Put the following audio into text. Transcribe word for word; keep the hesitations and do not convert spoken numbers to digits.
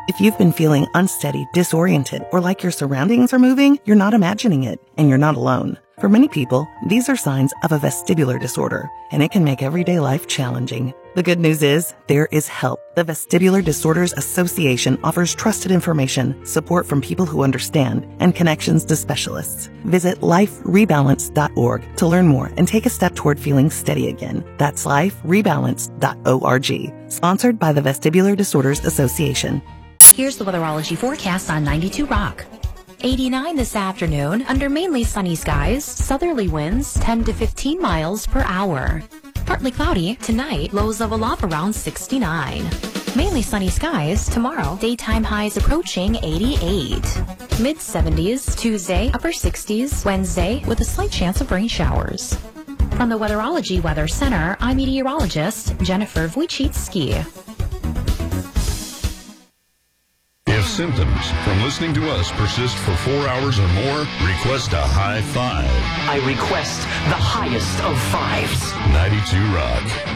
If you've been feeling unsteady, disoriented, or like your surroundings are moving, you're not imagining it, and you're not alone. For many people, these are signs of a vestibular disorder, and it can make everyday life challenging. The good news is, there is help. The Vestibular Disorders Association offers trusted information, support from people who understand, and connections to specialists. Visit life rebalance dot org to learn more and take a step toward feeling steady again. That's life rebalance dot org. Sponsored by the Vestibular Disorders Association. Here's the weatherology forecast on ninety-two Rock. eighty-nine this afternoon under mainly sunny skies, southerly winds ten to fifteen miles per hour. Partly cloudy tonight, lows level off around sixty-nine. Mainly sunny skies tomorrow, daytime highs approaching eighty-eight. Mid seventies Tuesday, upper sixties Wednesday with a slight chance of rain showers. From the Weatherology Weather Center, I'm meteorologist Jennifer Wojcicki. If symptoms from listening to us persist for four hours or more, request a high five. I request the highest of fives. ninety-two Rock.